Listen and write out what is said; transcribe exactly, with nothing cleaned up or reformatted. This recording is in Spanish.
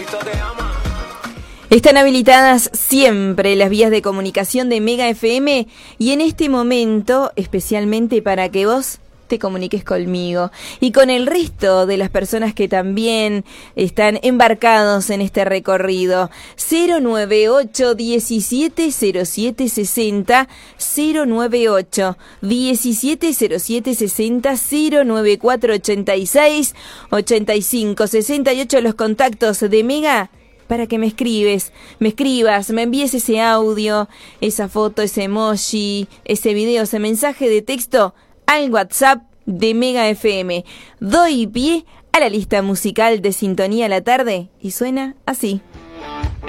Están habilitadas siempre las vías de comunicación de Mega F M y en este momento especialmente para que vos te comuniques conmigo y con el resto de las personas que también están embarcados en este recorrido. Cero nueve ocho diecisiete cero siete sesenta, cero nueve ocho diecisiete cero siete sesenta, cero nueve cuatro ochenta y seis ochenta y cinco sesenta y ocho los contactos de Mega para que me escribes, me escribas, me envíes ese audio, esa foto, ese emoji, ese video, ese mensaje de texto al WhatsApp de Mega F M. Doy pie a la lista musical de Sintonía a la Tarde y suena así.